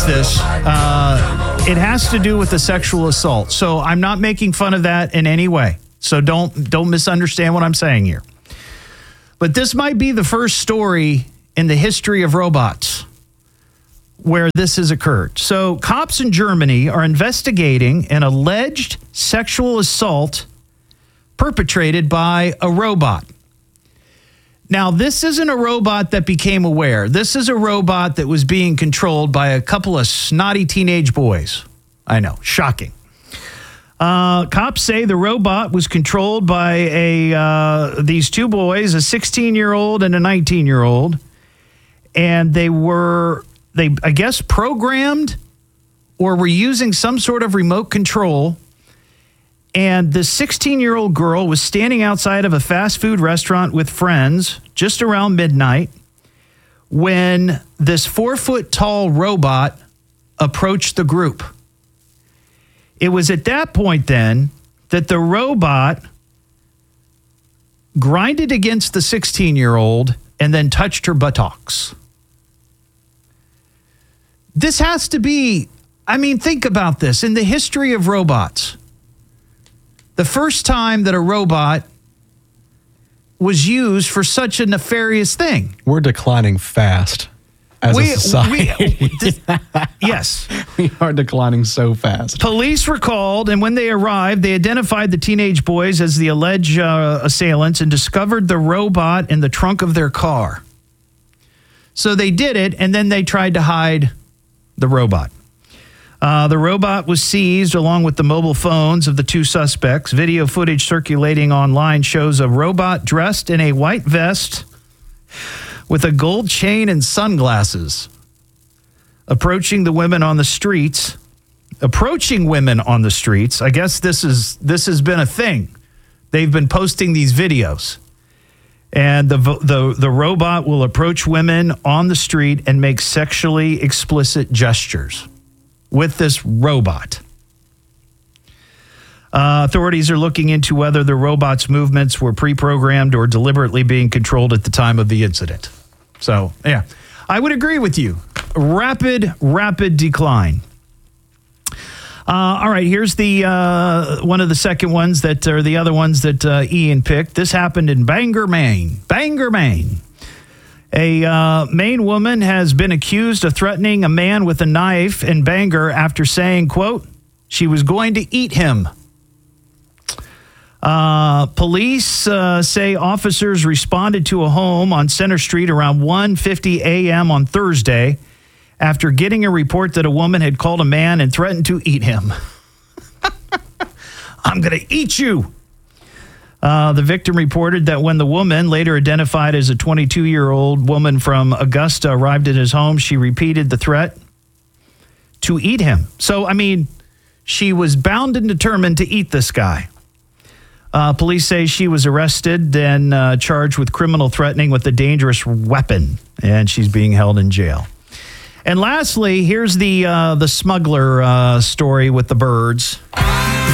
this. It has to do with the sexual assault. So I'm not making fun of that in any way. So don't misunderstand what I'm saying here. But this might be the first story in the history of robots where this has occurred. So cops in Germany are investigating an alleged sexual assault perpetrated by a robot. Now, this isn't a robot that became aware. This is a robot that was being controlled by a couple of snotty teenage boys. I know, shocking. Cops say the robot was controlled by these two boys, a 16-year-old and a 19-year-old. And they, I guess, programmed or were using some sort of remote control. And the 16-year-old girl was standing outside of a fast food restaurant with friends just around midnight when this 4-foot-tall robot approached the group. It was at that point then that the robot grinded against the 16-year-old and then touched her buttocks. This has to be, think about this. In the history of robots, the first time that a robot was used for such a nefarious thing. We're declining fast as a society. Yes. We are declining so fast. Police were called, and when they arrived, they identified the teenage boys as the alleged assailants and discovered the robot in the trunk of their car. So they did it, and then they tried to hide the robot. The robot was seized along with the mobile phones of the two suspects. Video footage circulating online shows a robot dressed in a white vest with a gold chain and sunglasses approaching women on the streets. I guess this has been a thing. They've been posting these videos. And the robot will approach women on the street and make sexually explicit gestures with this robot. Authorities are looking into whether the robot's movements were pre-programmed or deliberately being controlled at the time of the incident. So, yeah, I would agree with you. Rapid decline. All right, here's the one of the second ones that are the other ones that Ian picked. This happened in Bangor, Maine. A Maine woman has been accused of threatening a man with a knife in Bangor after saying, quote, she was going to eat him. Police say officers responded to a home on Center Street around 1:50 a.m. on Thursday after getting a report that a woman had called a man and threatened to eat him. I'm going to eat you. The victim reported that when the woman, later identified as a 22-year-old woman from Augusta, arrived at his home, she repeated the threat to eat him. So, she was bound and determined to eat this guy. Police say she was arrested and charged with criminal threatening with a dangerous weapon, and she's being held in jail. And lastly, here's the smuggler story with the birds.